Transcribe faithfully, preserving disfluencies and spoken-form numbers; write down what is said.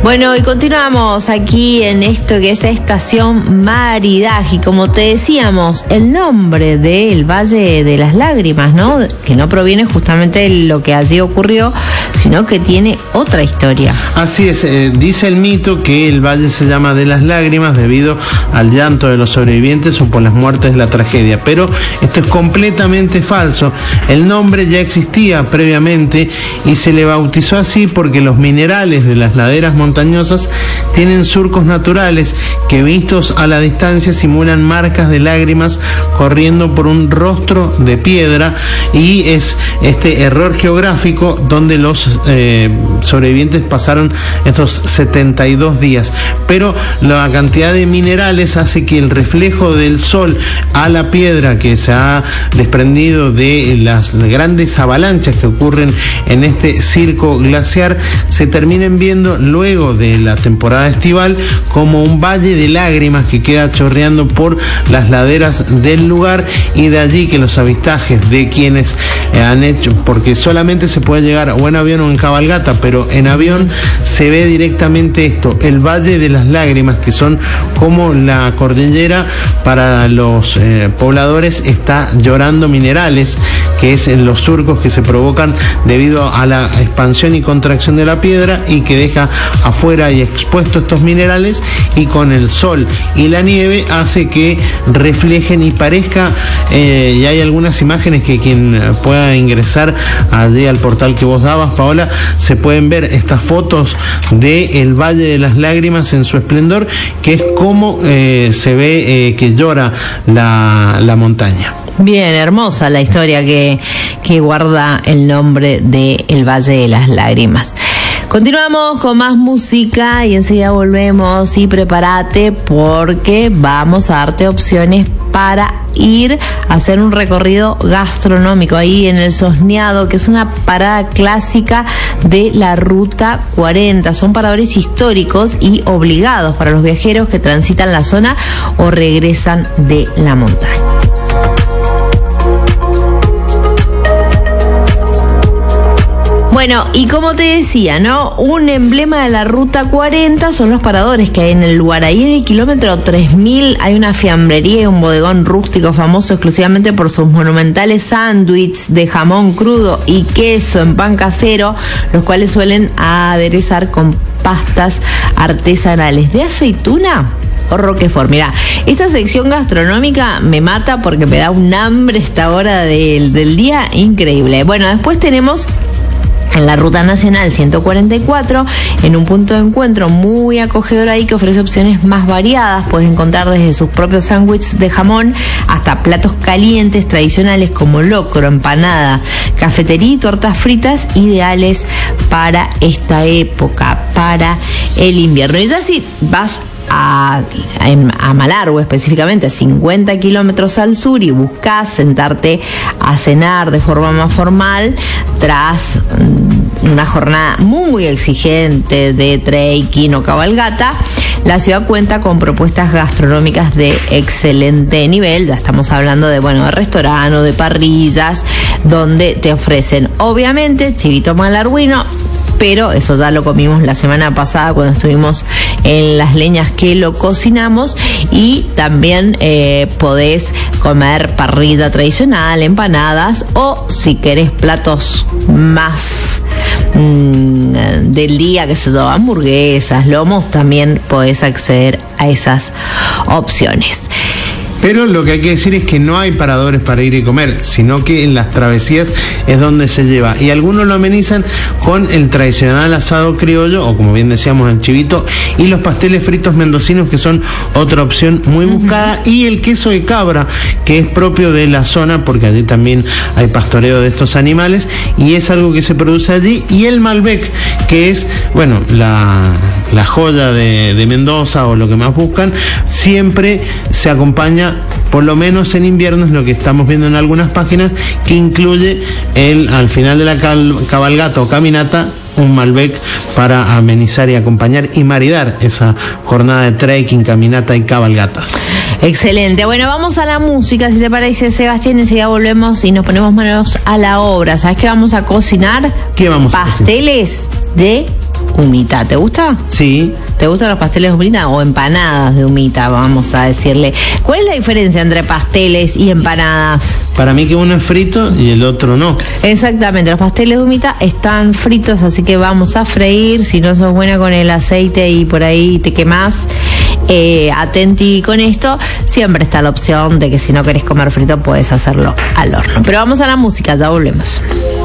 Bueno, y continuamos aquí en esto que es Estación Maridaje. Como te decíamos, el nombre del Valle de las Lágrimas, ¿no? Que no proviene justamente de lo que allí ocurrió, sino que tiene otra historia. Así es, eh, dice el mito que el valle se llama de las lágrimas debido al llanto de los sobrevivientes o por las muertes de la tragedia, pero esto es completamente falso. El nombre ya existía previamente y se le bautizó así porque los minerales de las laderas montañosas tienen surcos naturales que vistos a la distancia simulan marcas de lágrimas corriendo por un rostro de piedra, y es este error geográfico donde los eh, sobrevivientes pasaron estos setenta y dos días, pero la cantidad de minerales hace que el reflejo del sol a la piedra que se ha desprendido de las grandes avalanchas que ocurren en este circo glaciar se terminen viendo luego de la temporada estival como un valle de lágrimas que queda chorreando por las laderas del lugar, y de allí que los avistajes de quienes eh, han hecho, porque solamente se puede llegar o en avión o en cabalgata, pero en avión se ve directamente esto, el Valle de las Lágrimas, que son como la cordillera para los eh, pobladores está llorando minerales, que es en los surcos que se provocan debido a la expansión y contracción de la piedra y que deja afuera y expuestos estos minerales, y con el sol y la nieve hace que reflejen y parezca, eh, y hay algunas imágenes que quien pueda ingresar allí al portal que vos dabas, Paola, se pueden ver estas fotos de el Valle de las Lágrimas en su esplendor, que es como eh, se ve eh, que llora la, la montaña. Bien, hermosa la historia que, que guarda el nombre de el Valle de las Lágrimas. Continuamos con más música y enseguida volvemos, y prepárate porque vamos a darte opciones para ir a hacer un recorrido gastronómico ahí en el Sosneado, que es una parada clásica de la Ruta cuarenta. Son paradores históricos y obligados para los viajeros que transitan la zona o regresan de la montaña. Bueno, y como te decía, ¿no? Un emblema de la Ruta cuarenta son los paradores que hay en el lugar. Ahí en el kilómetro tres mil hay una fiambrería y un bodegón rústico famoso exclusivamente por sus monumentales sándwiches de jamón crudo y queso en pan casero, los cuales suelen aderezar con pastas artesanales de aceituna o roquefort. Mirá, esta sección gastronómica me mata porque me da un hambre esta hora del, del día increíble. Bueno, después tenemos en la Ruta Nacional ciento cuarenta y cuatro, en un punto de encuentro muy acogedor ahí que ofrece opciones más variadas. Puedes encontrar desde sus propios sándwiches de jamón hasta platos calientes tradicionales como locro, empanada, cafetería y tortas fritas, ideales para esta época, para el invierno. Y ya si vas A, a, a Malargüe específicamente, a cincuenta kilómetros al sur, y buscas sentarte a cenar de forma más formal tras una jornada muy, muy exigente de trekking o cabalgata, la ciudad cuenta con propuestas gastronómicas de excelente nivel. Ya estamos hablando de, bueno, de restaurantes, de parrillas, donde te ofrecen obviamente chivito malargüino, pero eso ya lo comimos la semana pasada cuando estuvimos en Las Leñas, que lo cocinamos, y también eh, podés comer parrilla tradicional, empanadas, o si querés platos más mmm, del día, que se yo, hamburguesas, lomos, también podés acceder a esas opciones. Pero lo que hay que decir es que no hay paradores para ir y comer, sino que en las travesías es donde se lleva. Y algunos lo amenizan con el tradicional asado criollo, o como bien decíamos, el chivito, y los pasteles fritos mendocinos, que son otra opción muy buscada, uh-huh. y el queso de cabra, que es propio de la zona, porque allí también hay pastoreo de estos animales, y es algo que se produce allí. Y el Malbec, que es, bueno, la, la joya de, de Mendoza, o lo que más buscan, siempre se acompaña, por lo menos en invierno, es lo que estamos viendo en algunas páginas, que incluye el, al final de la cal, cabalgata o caminata, un Malbec para amenizar y acompañar y maridar esa jornada de trekking, caminata y cabalgatas. Excelente. Bueno, vamos a la música, si te parece, Sebastián. Enseguida volvemos y nos ponemos manos a la obra. ¿Sabes qué vamos a cocinar? ¿Qué vamos a Pasteles cocinar? de humita. ¿Te gusta? Sí. ¿Te gustan los pasteles de humita o empanadas de humita, vamos a decirle? ¿Cuál es la diferencia entre pasteles y empanadas? Para mí que uno es frito y el otro no. Exactamente, los pasteles de humita están fritos, así que vamos a freír. Si no sos buena con el aceite y por ahí te quemás, eh, atenti con esto. Siempre está la opción de que si no querés comer frito, puedes hacerlo al horno. Pero vamos a la música, ya volvemos.